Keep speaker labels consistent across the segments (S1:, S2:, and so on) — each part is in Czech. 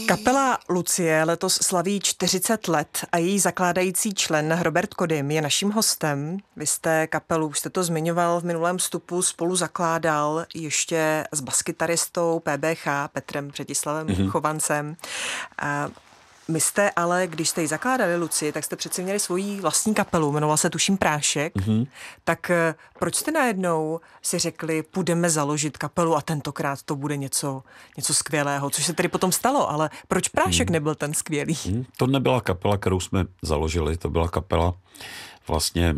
S1: Kapela Lucie letos slaví 40 let a její zakládající člen Robert Kodym je naším hostem. Vy jste kapelu, už jste to zmiňoval v minulém vstupu, spolu zakládal ještě s baskytaristou PBH Petrem Břetislavem Chovancem. My jste ale, když jste ji zakládali Lucii, tak jste přece měli svoji vlastní kapelu, jmenovala se tuším Prášek. Tak proč jste najednou si řekli, půjdeme založit kapelu a tentokrát to bude něco skvělého, což se tedy potom stalo, ale proč Prášek nebyl ten skvělý?
S2: To nebyla kapela, kterou jsme založili, to byla kapela vlastně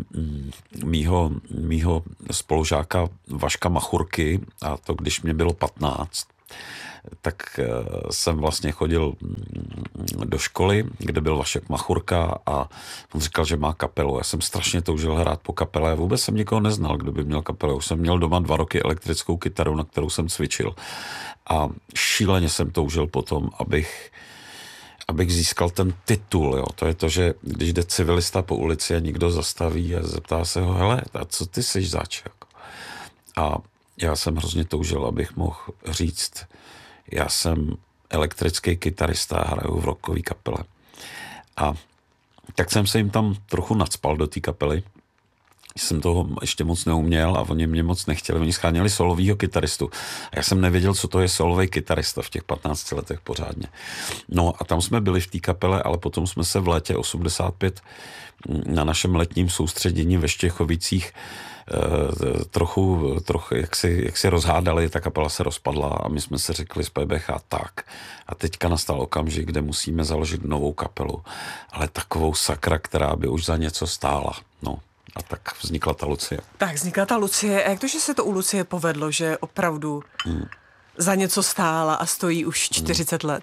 S2: mýho spolužáka Vaška Machurky, a to když mě bylo 15, tak jsem vlastně chodil do školy, kde byl Vašek Machurka a on říkal, že má kapelu. Já jsem strašně toužil hrát po kapele. Vůbec jsem nikoho neznal, kdo by měl kapelu. Už jsem měl doma 2 roky elektrickou kytaru, na kterou jsem cvičil. A šíleně jsem toužil potom, abych získal ten titul. Jo. To je to, že když jde civilista po ulici a někdo zastaví a zeptá se ho, hele, a co ty jsi zač? A já jsem hrozně toužil, abych mohl říct, já jsem elektrický kytarista a hraju v rockové kapele. A tak jsem se jim tam trochu nacpal do té kapely. Jsem toho ještě moc neuměl a oni mě moc nechtěli. Oni scháněli solovýho kytaristu. A já jsem nevěděl, co to je solový kytarista v těch 15 letech pořádně. No a tam jsme byli v té kapele, ale potom jsme se v létě 85 na našem letním soustředění ve Štěchovicích trochu jak si rozhádali, ta kapela se rozpadla a my jsme si řekli z PBH tak. A teďka nastal okamžik, kde musíme založit novou kapelu, ale takovou sakra, která by už za něco stála. No. A tak vznikla ta Lucie.
S1: Tak vznikla ta Lucie. A jak to, že se to u Lucie povedlo, že opravdu za něco stála a stojí už 40 let?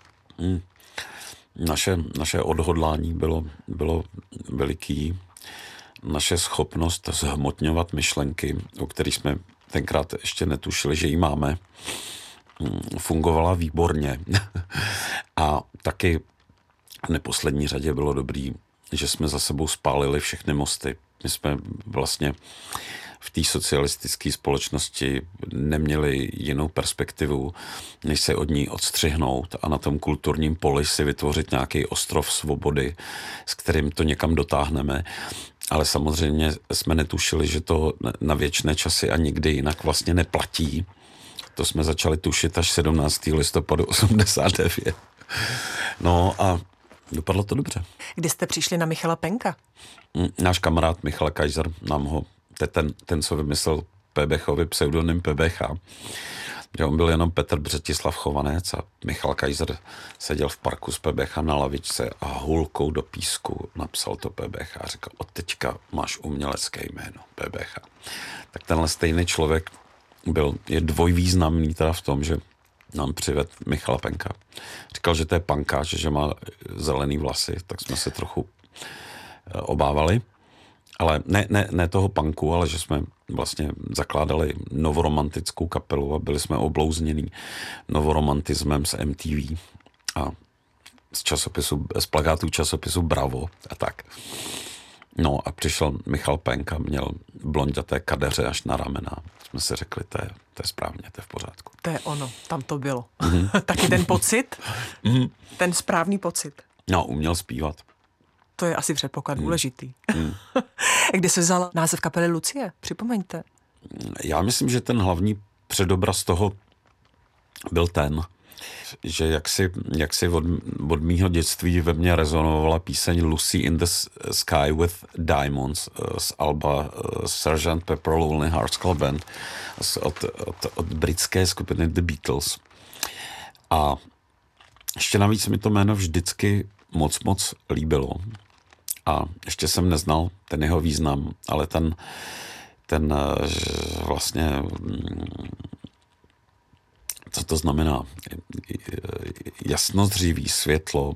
S2: Naše odhodlání bylo veliký. Naše schopnost zhmotňovat myšlenky, o kterých jsme tenkrát ještě netušili, že ji máme, fungovala výborně. A taky v neposlední řadě bylo dobrý, že jsme za sebou spálili všechny mosty. My jsme vlastně v té socialistické společnosti neměli jinou perspektivu, než se od ní odstřihnout a na tom kulturním poli si vytvořit nějaký ostrov svobody, s kterým to někam dotáhneme. Ale samozřejmě jsme netušili, že to na věčné časy a nikdy jinak vlastně neplatí. To jsme začali tušit až 17. listopadu 89. No a dopadlo to dobře.
S1: Kdy jste přišli na Michala Penka?
S2: Náš kamarád Michal Kaiser nám ho, ten co vymyslel PBchovi pseudonym PBH, že on byl jenom Petr Břetislav Chovanec a Michal Kaiser seděl v parku s PBH na lavičce a hulkou do písku napsal to PBH a řekl, od teďka máš umělecké jméno PBH. Tak tenhle stejný člověk je dvojvýznamný teda v tom, že nám přived Michala Penka. Říkal, že to je pankáč, že má zelený vlasy, tak jsme se trochu obávali. Ale ne toho punku, ale že jsme vlastně zakládali novoromantickou kapelu a byli jsme oblouznění novoromantismem z MTV a z plakátů časopisu Bravo a tak. No a přišel Michal Penk a měl blonďaté kadeře až na ramena. Jsme si řekli, to je správně, to je v pořádku.
S1: To je ono, tam to bylo. Taky ten pocit, ten správný pocit.
S2: No, uměl zpívat.
S1: To je asi předpoklad důležitý. Kde se vzal název kapely Lucie? Připomeňte.
S2: Já myslím, že ten hlavní předobraz toho byl ten, že jaksi od mýho dětství ve mně rezonovala píseň Lucy in the Sky with Diamonds z alba Sgt. Pepper Lonely Hearts Club Band od britské skupiny The Beatles. A ještě navíc mi to jméno vždycky moc líbilo. A ještě jsem neznal ten jeho význam, ale ten vlastně, co to znamená? Jasnozřivý světlo,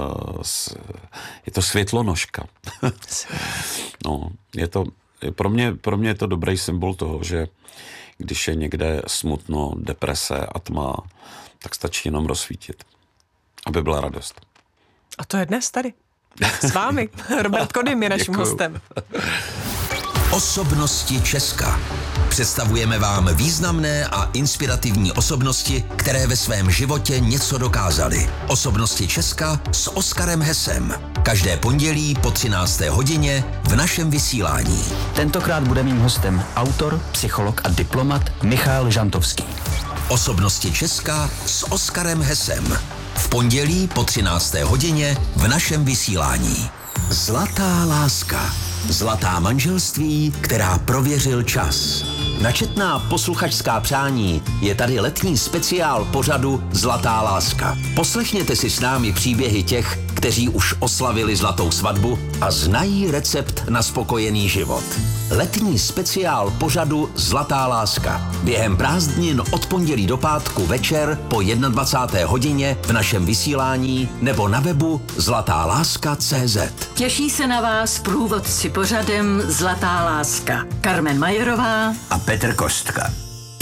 S2: je to světlonožka. No, pro mě je to dobrý symbol toho, že když je někde smutno, deprese a tma, tak stačí jenom rozsvítit, aby byla radost.
S1: A to je dnes tady. S vámi. Robert Kodym je naším hostem.
S3: Osobnosti Česka. Představujeme vám významné a inspirativní osobnosti, které ve svém životě něco dokázaly. Osobnosti Česka s Oskarem Hesem. Každé pondělí po 13. hodině v našem vysílání.
S4: Tentokrát bude mým hostem autor, psycholog a diplomat Michal Žantovský.
S3: Osobnosti Česka s Oskarem Hesem. V pondělí po 13. hodině v našem vysílání. Zlatá láska. Zlatá manželství, která prověřil čas. Na četná posluchačská přání je tady letní speciál pořadu Zlatá láska. Poslechněte si s námi příběhy těch, kteří už oslavili zlatou svatbu a znají recept na spokojený život. Letní speciál pořadu Zlatá láska. Během prázdnin od pondělí do pátku večer po 21. hodině v našem vysílání nebo na webu zlatáláska.cz.
S5: Těší se na vás průvodci pořadem Zlatá láska. Karmen Majerová
S3: a Petr Kostka.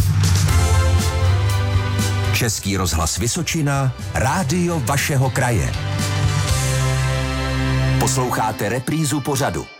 S3: Český rozhlas Vysočina, rádio vašeho kraje. Posloucháte reprízu pořadu.